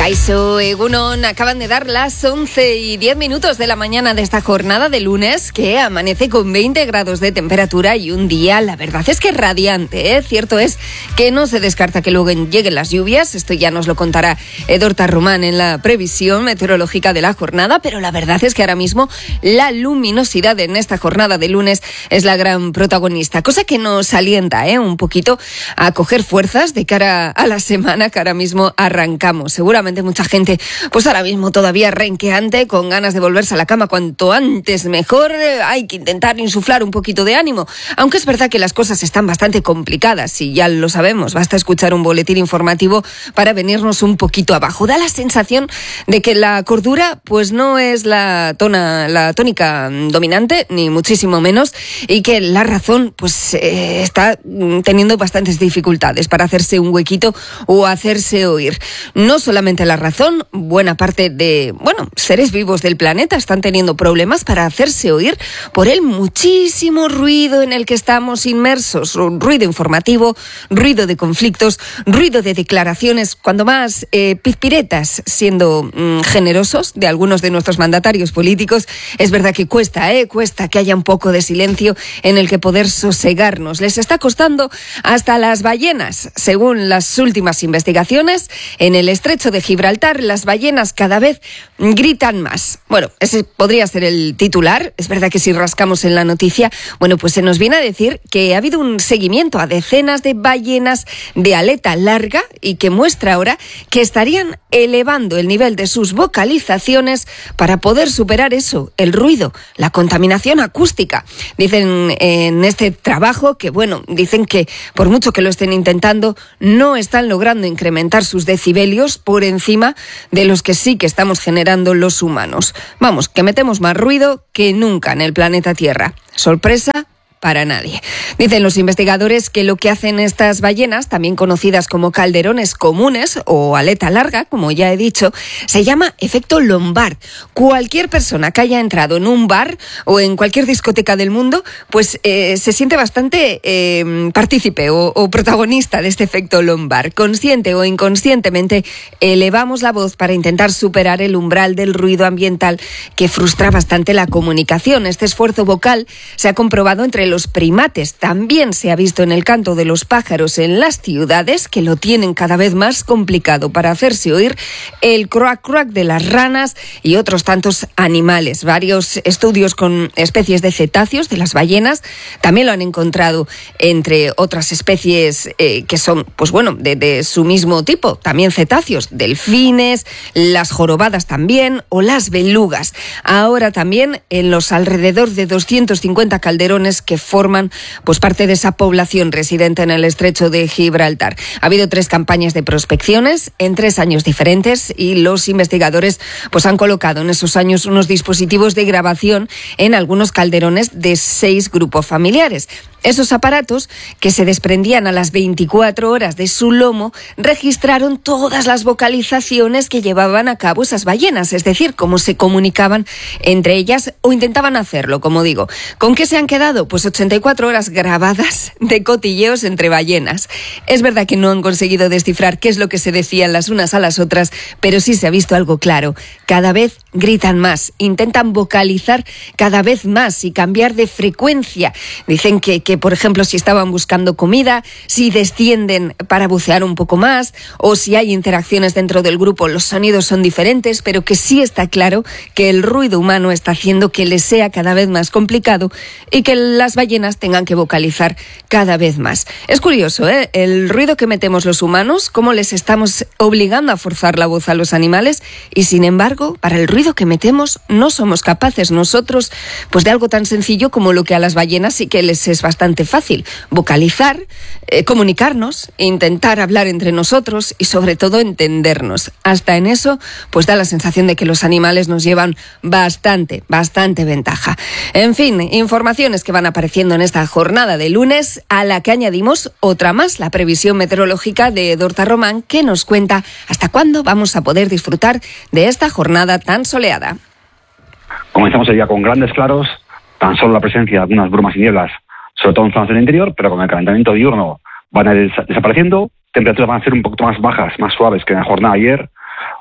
Kaixo, Egunon, acaban de dar las 11:10 de la mañana de esta jornada de lunes que amanece con 20 grados de temperatura y un día, la verdad es que radiante, ¿eh? Cierto es que no se descarta que luego lleguen las lluvias, esto ya nos lo contará Edorta Román en la previsión meteorológica de la jornada, pero la verdad es que ahora mismo la luminosidad en esta jornada de lunes es la gran protagonista, cosa que nos alienta un poquito a coger fuerzas de cara a la semana que ahora mismo arrancamos. Seguramente mucha gente, pues ahora mismo todavía renqueante, con ganas de volverse a la cama cuanto antes mejor. Hay que intentar insuflar un poquito de ánimo, aunque es verdad que las cosas están bastante complicadas y ya lo sabemos, basta escuchar un boletín informativo para venirnos un poquito abajo. Da la sensación de que la cordura pues no es la tónica dominante, ni muchísimo menos, y que la razón pues está teniendo bastantes dificultades para hacerse un huequito o hacerse oír. No solamente la razón, buena parte de, seres vivos del planeta están teniendo problemas para hacerse oír por el muchísimo ruido en el que estamos inmersos. Ruido informativo, ruido de conflictos, ruido de declaraciones, cuando más pizpiretas, siendo generosos, de algunos de nuestros mandatarios políticos. Es verdad que cuesta que haya un poco de silencio en el que poder sosegarnos. Les está costando hasta las ballenas. Según las últimas investigaciones, en el estrecho de Gibraltar, las ballenas cada vez gritan más. Bueno, ese podría ser el titular. Es verdad que si rascamos en la noticia, pues se nos viene a decir que ha habido un seguimiento a decenas de ballenas de aleta larga y que muestra ahora que estarían elevando el nivel de sus vocalizaciones para poder superar eso, el ruido, la contaminación acústica. Dicen en este trabajo que, dicen que por mucho que lo estén intentando, no están logrando incrementar sus decibelios por encima de los que sí que estamos generando los humanos. Vamos, que metemos más ruido que nunca en el planeta Tierra. Sorpresa para nadie. Dicen los investigadores que lo que hacen estas ballenas, también conocidas como calderones comunes o aleta larga, como ya he dicho, se llama efecto Lombard. Cualquier persona que haya entrado en un bar o en cualquier discoteca del mundo, pues se siente bastante partícipe o protagonista de este efecto Lombard. Consciente o inconscientemente, elevamos la voz para intentar superar el umbral del ruido ambiental que frustra bastante la comunicación. Este esfuerzo vocal se ha comprobado entre los primates. También se ha visto en el canto de los pájaros en las ciudades, que lo tienen cada vez más complicado para hacerse oír, el croak croak de las ranas y otros tantos animales. Varios estudios con especies de cetáceos de las ballenas también lo han encontrado, entre otras especies que son, de su mismo tipo, también cetáceos, delfines, las jorobadas también, o las belugas. Ahora también en los alrededor de 250 calderones que forman parte de esa población residente en el estrecho de Gibraltar. Ha habido 3 campañas de prospecciones en 3 años diferentes y los investigadores han colocado en esos años unos dispositivos de grabación en algunos calderones de 6 grupos familiares. Esos aparatos, que se desprendían a las 24 horas de su lomo, registraron todas las vocalizaciones que llevaban a cabo esas ballenas, es decir, cómo se comunicaban entre ellas o intentaban hacerlo, como digo. ¿Con qué se han quedado? 84 horas grabadas de cotilleos entre ballenas. Es verdad que no han conseguido descifrar qué es lo que se decían las unas a las otras, pero sí se ha visto algo claro. Cada vez gritan más, intentan vocalizar cada vez más y cambiar de frecuencia. Dicen que por ejemplo, si estaban buscando comida, si descienden para bucear un poco más, o si hay interacciones dentro del grupo, los sonidos son diferentes, pero que sí está claro que el ruido humano está haciendo que les sea cada vez más complicado y que las ballenas tengan que vocalizar cada vez más. Es curioso, el ruido que metemos los humanos, cómo les estamos obligando a forzar la voz a los animales, y sin embargo, para el ruido que metemos no somos capaces nosotros de algo tan sencillo como lo que a las ballenas sí que les es bastante fácil: vocalizar, comunicarnos, intentar hablar entre nosotros y sobre todo entendernos. Hasta en eso da la sensación de que los animales nos llevan bastante ventaja. En fin, informaciones que van apareciendo en esta jornada de lunes, a la que añadimos otra más, la previsión meteorológica de Edorta Román, que nos cuenta hasta cuándo vamos a poder disfrutar de esta jornada tan soleada. Comenzamos el día con grandes claros, tan solo la presencia de algunas brumas y nieblas, sobre todo en zonas del interior, pero con el calentamiento diurno van a ir desapareciendo. Temperaturas van a ser un poquito más bajas, más suaves que en la jornada de ayer.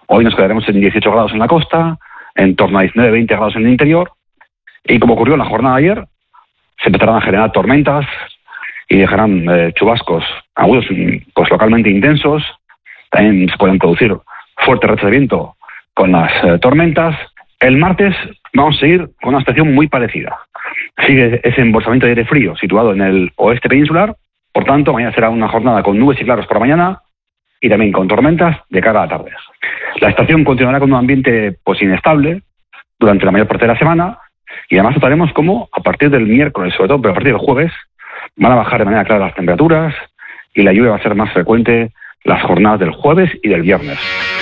Hoy nos quedaremos en 18 grados en la costa, en torno a 19-20 grados en el interior. Y como ocurrió en la jornada de ayer, se empezarán a generar tormentas y dejarán chubascos agudos, pues localmente intensos. También se pueden producir fuertes rachas de viento con las tormentas. El martes vamos a seguir con una situación muy parecida. Sigue ese embolsamiento de aire frío situado en el oeste peninsular. Por tanto, mañana será una jornada con nubes y claros por la mañana y también con tormentas de cara a la tarde. La estación continuará con un ambiente pues inestable durante la mayor parte de la semana y además notaremos cómo a partir del miércoles, sobre todo, pero a partir del jueves, van a bajar de manera clara las temperaturas y la lluvia va a ser más frecuente las jornadas del jueves y del viernes.